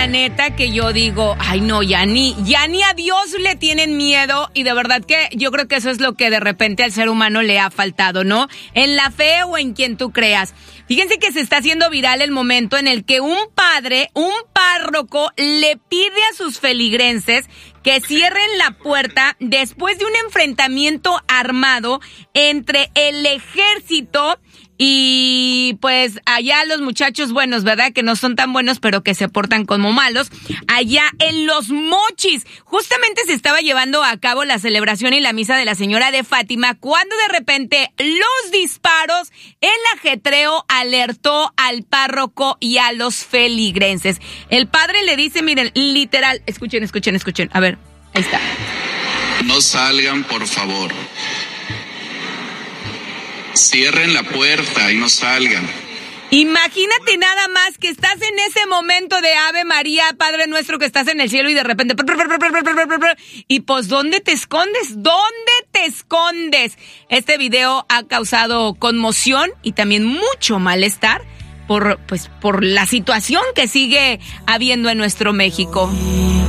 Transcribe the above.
La neta que yo digo, ay no, ya ni a Dios le tienen miedo, y de verdad que yo creo que eso es lo que de repente al ser humano le ha faltado, ¿no? En la fe o en quien tú creas. Fíjense que se está haciendo viral el momento en el que un párroco, le pide a sus feligreses que cierren la puerta después de un enfrentamiento armado entre el ejército y pues allá los muchachos buenos, ¿verdad? Que no son tan buenos, pero que se portan como malos. Allá en Los Mochis, justamente se estaba llevando a cabo la celebración y la misa de la Señora de Fátima, cuando de repente los disparos, el ajetreo alertó al párroco y a los feligrenses. El padre le dice, miren, literal, escuchen, a ver, ahí está. No salgan, por favor. Cierren la puerta y no salgan. Imagínate nada más que estás en ese momento de Ave María, Padre Nuestro, que estás en el cielo y de repente... Y pues, ¿dónde te escondes? Este video ha causado conmoción y también mucho malestar por la situación que sigue habiendo en nuestro México.